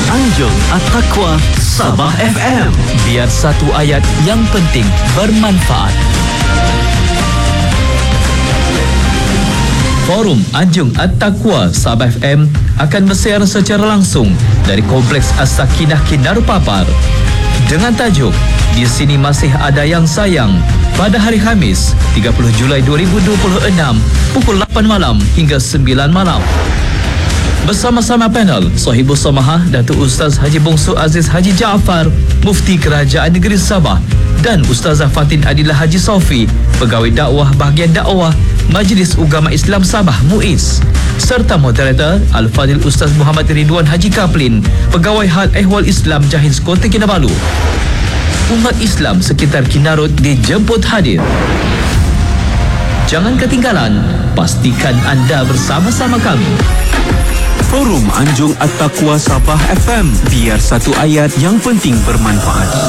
Anjung At-Taqwa Sabah FM. Biar satu ayat yang penting bermanfaat. Forum Anjung At-Taqwa Sabah FM akan bersiar secara langsung dari Kompleks As-Sakinah Kinaru Papar dengan tajuk Di Sini Masih Ada Yang Sayang pada hari Khamis 30 Julai 2026 pukul 8 malam hingga 9 malam. Bersama-sama panel Sohibul Samahah Datuk Ustaz Haji Bongsu Aziz Haji Jaafar, Mufti Kerajaan Negeri Sabah, dan Ustazah Fatin Adilah Haji Sofi, Pegawai Dakwah Bahagian Dakwah Majlis Ugama Islam Sabah MUIS, serta moderator Al-Fadil Ustaz Muhammad Ridwan Haji Kaplin, Pegawai Hal Ehwal Islam Jahins Kota Kinabalu. Umat Islam sekitar Kinarut dijemput hadir. Jangan ketinggalan, pastikan anda bersama-sama kami. Forum Anjung At-Taqwa Sabah FM. Biar satu ayat yang penting bermanfaat.